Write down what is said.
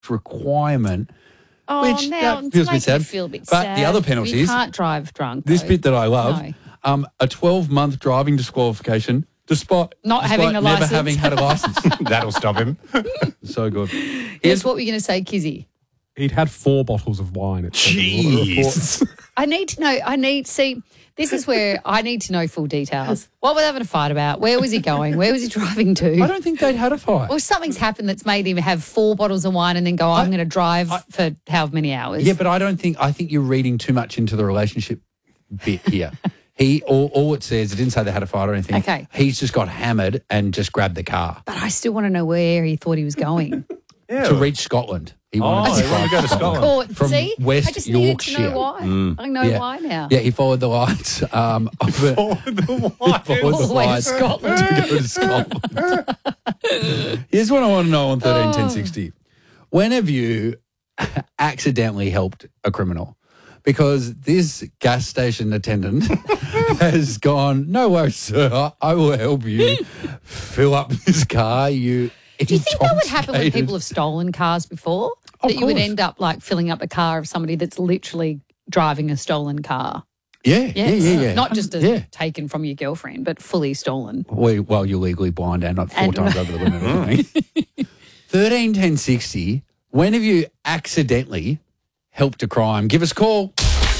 requirement. Oh, which now that feels a bit it's making me sad. feel a bit But sad. the other penalties. You can't drive drunk. This though. bit that I love, No. a 12-month driving disqualification despite having a never licence. having had a license. That'll stop him. So good. Yes, what were you going to say, Kizzy? He'd had 4 bottles of wine. It said in the report. Jeez. I need to know. This is where I need to know full details. What were they having a fight about? Where was he going? Where was he driving to? I don't think they'd had a fight. Well, something's happened that's made him have 4 bottles of wine and then go, I'm going to drive for however many hours. Yeah, but I think you're reading too much into the relationship bit here. All it says, it didn't say they had a fight or anything. Okay. He's just got hammered and just grabbed the car But I still want to know where he thought he was going. to reach Scotland. He wanted he wanted to go to Scotland. Court. From See? West I just needed Yorkshire. to know why. I know why now. Yeah, he followed the lights. Forward the wire. Followed All the way to lights Scotland. to go to Scotland. Here's what I want to know on 131060. When have you accidentally helped a criminal? Because this gas station attendant has gone, no worries, sir, I will help you fill up this car. Do you think that would happen when people have stolen cars before? Of That you would course. end up like filling up the car of somebody that's literally driving a stolen car. Yeah. Not just Yeah. taken from your girlfriend, but fully stolen. Well, you're legally blind and not 4 times over the limit. or anything. 131060, when have you accidentally helped a crime? Give us a call.